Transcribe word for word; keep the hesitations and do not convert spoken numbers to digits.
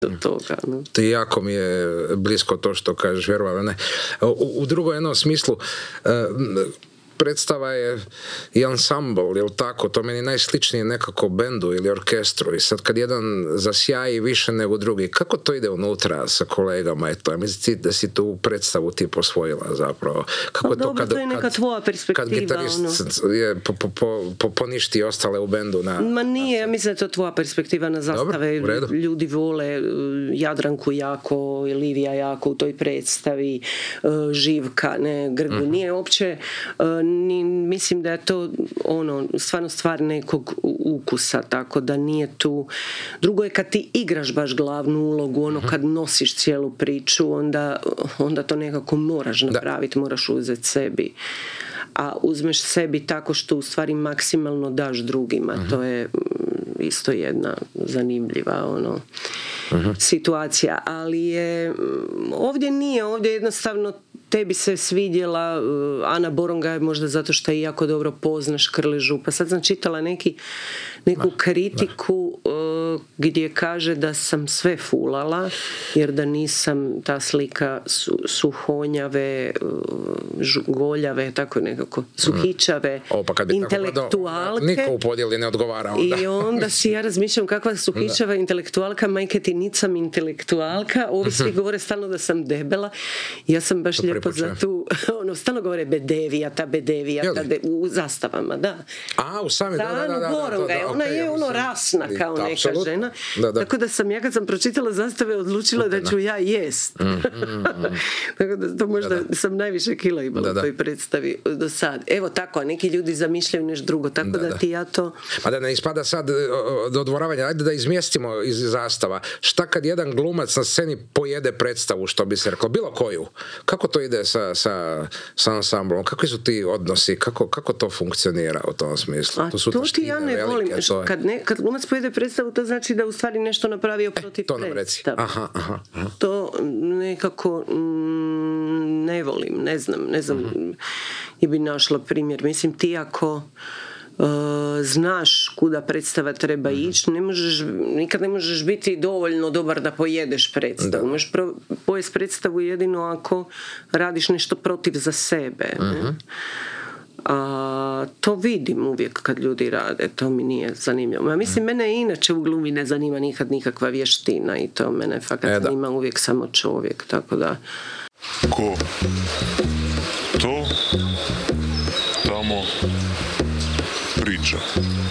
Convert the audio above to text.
do toga. No. To jako mi je blisko to što kažeš, vjerovali ne. U, u drugom jednom smislu, uh, predstava je i ansambl, jel tako? To meni najsličnije nekako bendu ili orkestru. I sad kad jedan zasjaji više nego drugi, kako to ide unutra sa kolegama? Eto, ja mislim da si tu predstavu ti posvojila zapravo. Kako pa to dobro, kad, to je neka kad, tvoja perspektiva. Kad gitarist ono. je po, po, po, po, poništi ostale u bendu. Na, Ma nije, ja mislim da je to tvoja perspektiva na zastave. Dobro, ljudi vole Jadranku jako, Livija jako u toj predstavi, Živka, ne, Grgu. Mm-hmm. Nije uopće... Ni, mislim da je to ono stvarno stvar nekog ukusa, tako da nije tu. Drugo je kad ti igraš baš glavnu ulogu, ono kad nosiš cijelu priču, onda, onda to nekako moraš napraviti, moraš uzeti sebi. A uzmeš sebi tako što u stvari maksimalno daš drugima. Uh-huh. To je isto jedna zanimljiva ono uh-huh. situacija, ali je ovdje nije, ovdje jednostavno tebi se svidjela uh, Ana Boronga, možda zato što je jako dobro poznaš Krležu, pa sad sam čitala neki, neku kritiku uh, gdje kaže da sam sve fulala jer da nisam ta slika su, suhonjave uh, žugoljave, tako nekako suhičave o, pa intelektualke niko u podjeli ne odgovara onda. I onda si ja razmišljam kakva suhičava intelektualka, majke ti nicam intelektualka, ovi svi govore stalno da sam debela, ja sam baš lijepo za tu, ono, stalno govore bedevija, ta bedevija, ta de, u zastavama, da. A, u sami, da, da, da, da, Boronga, da, da, ona okay, je ono rasna kao neka absolutno. Žena, da, da. Tako da sam ja kad sam pročitala zastave odlučila da ću ja jest. Mm, mm, mm. Tako da to možda da, da. sam najviše kila imala da, da. u toj predstavi do sad. Evo tako, a neki ljudi zamišljaju nešto drugo, tako da, da, da ti ja to... Pa da ne ispada sad do odvoravanja, ajde da izmjestimo iz zastava. Šta kad jedan glumac na sceni pojede predstavu, što bi se reklo, bilo koju? Kako to ide sa, sa, sa ansamblom? Kakvi su ti odnosi? Kako, kako to funkcionira u tom smislu? A to, su to ti ja ne volim. Kad, ne, kad glumac pojede predstavu, to znači da u stvari nešto napravio protiv e, predstave. Aha, aha, aha. To nekako mm, ne volim, ne znam, ne znam uh-huh. i bi našla primjer. Mislim, ti ako Uh, znaš kuda predstava treba uh-huh. ići, ne možeš, nikad ne možeš biti dovoljno dobar da pojedeš predstavu. Možeš pro, pojesti predstavu jedino ako radiš nešto protiv za sebe. Uh-huh. A, to vidim uvijek kad ljudi rade, to mi nije zanimljivo. Ja mislim, mene inače u glumi ne zanima nikad nikakva vještina i to mene fakat e, zanima uvijek samo čovjek, tako da... Ko? To? Tamo? Priča.